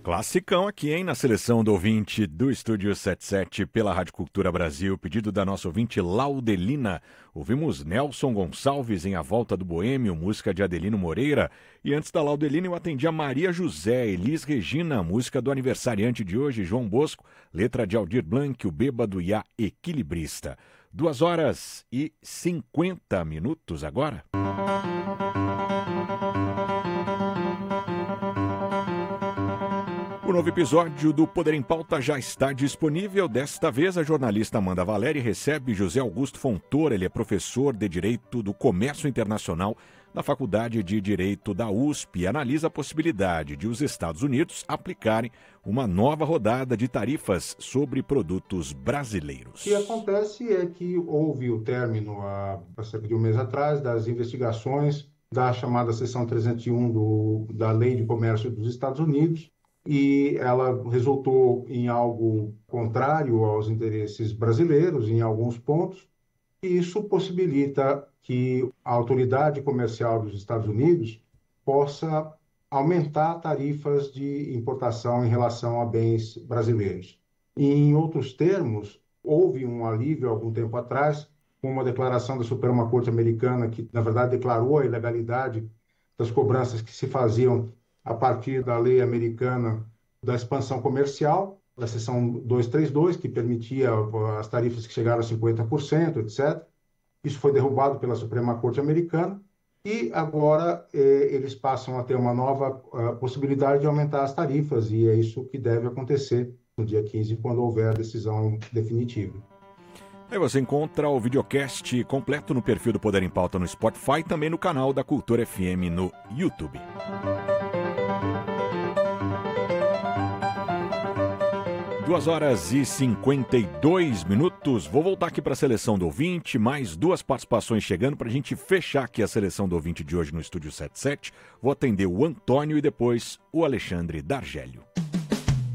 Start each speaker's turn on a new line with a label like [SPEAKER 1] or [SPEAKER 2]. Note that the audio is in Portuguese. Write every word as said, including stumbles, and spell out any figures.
[SPEAKER 1] Classicão aqui, hein? Na seleção do ouvinte do Estúdio setenta e sete pela Rádio Cultura Brasil. Pedido da nossa ouvinte Laudelina. Ouvimos Nelson Gonçalves em A Volta do Boêmio, música de Adelino Moreira. E antes da Laudelina eu atendi a Maria José, Elis Regina, música do aniversariante de hoje, João Bosco, letra de Aldir Blanc, o Bêbado e a Equilibrista. Duas horas e cinquenta minutos agora. O novo episódio do Poder em Pauta já está disponível. Desta vez, a jornalista Amanda Valéria recebe José Augusto Fontoura. Ele é professor de Direito do Comércio Internacional da Faculdade de Direito da U S P e analisa a possibilidade de os Estados Unidos aplicarem uma nova rodada de tarifas sobre produtos brasileiros.
[SPEAKER 2] O que acontece é que houve o término, há cerca de um mês atrás, das investigações da chamada seção trezentos e um do, da Lei de Comércio dos Estados Unidos, e ela resultou em algo contrário aos interesses brasileiros em alguns pontos, e isso possibilita que a autoridade comercial dos Estados Unidos possa aumentar tarifas de importação em relação a bens brasileiros. E, em outros termos, houve um alívio algum tempo atrás, com uma declaração da Suprema Corte Americana que, na verdade, declarou a ilegalidade das cobranças que se faziam a partir da lei americana da expansão comercial, da seção duzentos e trinta e dois, que permitia as tarifas que chegaram a cinquenta por cento, etcétera. Isso foi derrubado pela Suprema Corte Americana e agora eh, eles passam a ter uma nova uh, possibilidade de aumentar as tarifas, e é isso que deve acontecer no dia quinze, quando houver a decisão definitiva.
[SPEAKER 1] Aí você encontra o videocast completo no perfil do Poder em Pauta no Spotify e também no canal da Cultura F M no YouTube. Duas horas e cinquenta e dois minutos. Vou voltar aqui para a seleção do ouvinte. Mais duas participações chegando para a gente fechar aqui a seleção do ouvinte de hoje no Estúdio setenta e sete. Vou atender o Antônio e depois o Alexandre D'Argélio.